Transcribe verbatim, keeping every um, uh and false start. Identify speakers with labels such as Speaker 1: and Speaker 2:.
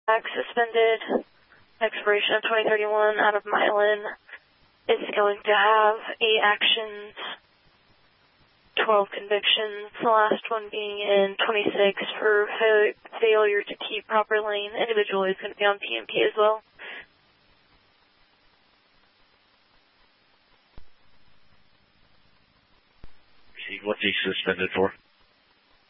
Speaker 1: Back suspended. Expiration of twenty thirty-one out of Milan. It's going to have eight actions, twelve convictions, the last one being in twenty-six for fa failure to keep proper lane. Individual is going to be on P M P as well.
Speaker 2: What's he suspended for?